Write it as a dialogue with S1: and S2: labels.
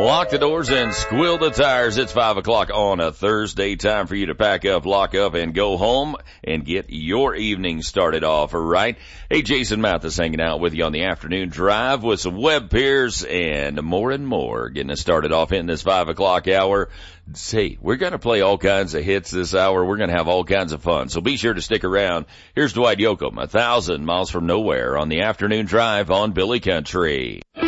S1: Lock the doors and squill the tires. It's 5 o'clock on a Thursday. Time for you to pack up, lock up, and go home and get your evening started off, all right? Hey, Jason Mathis hanging out with you on the afternoon drive with some web peers and more. Getting us started off in this 5 o'clock hour. Hey, we're going to play all kinds of hits this hour. We're going to have all kinds of fun. So be sure to stick around. Here's Dwight Yoakam, 1,000 miles from nowhere on the afternoon drive on Billy Country.